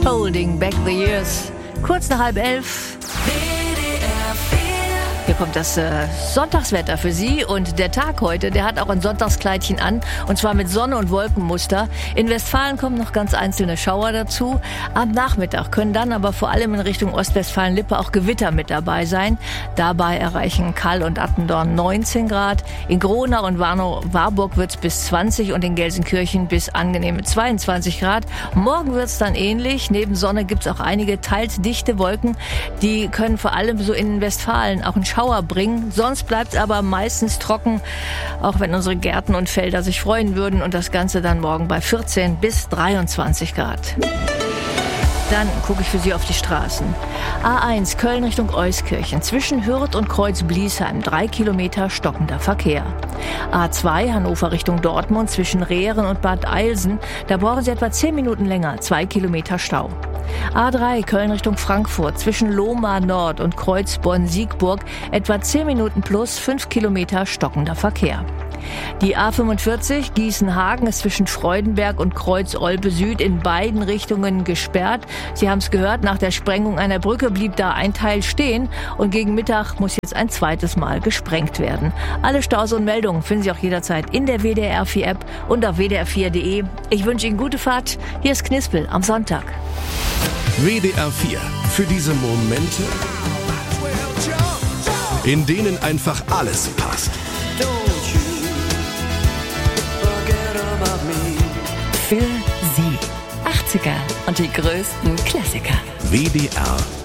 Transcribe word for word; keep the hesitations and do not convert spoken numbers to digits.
Holding Back the Years. Kurz nach halb elf. Hier kommt das äh, Sonntagswetter für Sie und der Tag heute, der hat auch ein Sonntagskleidchen an und zwar mit Sonne und Wolkenmuster. In Westfalen kommen noch ganz einzelne Schauer dazu. Am Nachmittag können dann aber vor allem in Richtung Ostwestfalen-Lippe auch Gewitter mit dabei sein. Dabei erreichen Kall und Attendorn neunzehn Grad. In Gronau und Warnow-Warburg wird es bis zwanzig und in Gelsenkirchen bis angenehme zweiundzwanzig Grad. Morgen wird es dann ähnlich. Neben Sonne gibt es auch einige teils dichte Wolken. Die können vor allem so in Westfalen auch einen Schauer bringen. Sonst bleibt es aber meistens trocken, auch wenn unsere Gärten und Felder sich freuen würden. Und das Ganze dann morgen bei vierzehn bis dreiundzwanzig Grad. Dann gucke ich für Sie auf die Straßen. A eins Köln Richtung Euskirchen. Zwischen Hürth und Kreuz-Bliesheim. Drei Kilometer stockender Verkehr. A zwei Hannover Richtung Dortmund. Zwischen Rehren und Bad Eilsen. Da brauchen Sie etwa zehn Minuten länger. Zwei Kilometer Stau. A drei Köln Richtung Frankfurt. Zwischen Lohmar Nord und Kreuzborn-Siegburg. Etwa zehn Minuten plus fünf Kilometer stockender Verkehr. Die A fünfundvierzig Gießen-Hagen ist zwischen Freudenberg und Kreuz-Olpe Süd in beiden Richtungen gesperrt. Sie haben es gehört, nach der Sprengung einer Brücke blieb da ein Teil stehen und gegen Mittag muss jetzt ein zweites Mal gesprengt werden. Alle Staus und Meldungen finden Sie auch jederzeit in der W D R vier App und auf w d r vier punkt d e. Ich wünsche Ihnen gute Fahrt. Hier ist Knispel am Sonntag. W D R vier. Für diese Momente, in denen einfach alles passt. Für Sie. achtziger und die größten Klassiker. W D R